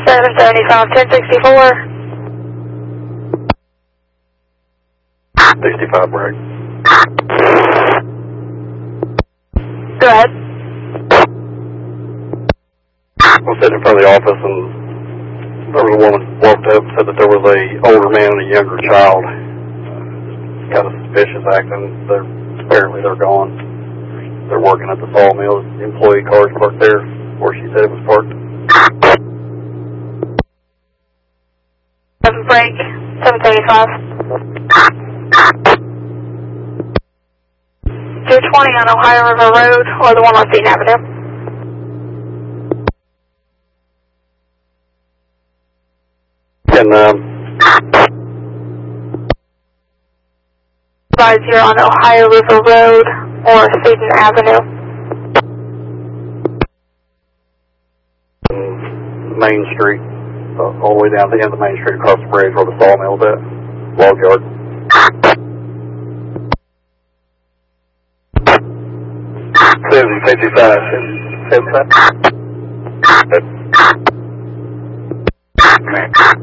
775, 1064. 65 break. Go ahead. I'm sitting in front of the office and there was a woman walked up and said that there was a older man and a younger child. Kind of suspicious acting. Apparently they're gone. They're working at the sawmill. The employee car's parked there where she said it was parked. Break, 775. 220 on Ohio River Road or the one on Seton Avenue. And Advise you're on Ohio River Road or Seton Avenue. Main Street, all the way down to the end of Main Street across the bridge where the sawmill's at, log yard. Susie, 55. 55.